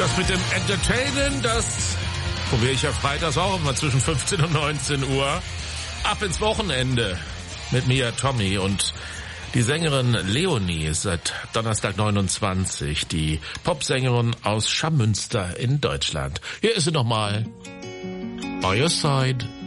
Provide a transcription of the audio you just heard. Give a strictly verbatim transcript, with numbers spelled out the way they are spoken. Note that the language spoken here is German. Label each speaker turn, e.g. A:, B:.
A: Das mit dem Entertainen, das probiere ich ja freitags auch immer zwischen fünfzehn und neunzehn Uhr. Ab ins Wochenende mit Mia Tommy und die Sängerin Leonie ist seit Donnerstag neunundzwanzig, die Popsängerin aus Schammünster in Deutschland. Hier ist sie nochmal. By Your Side.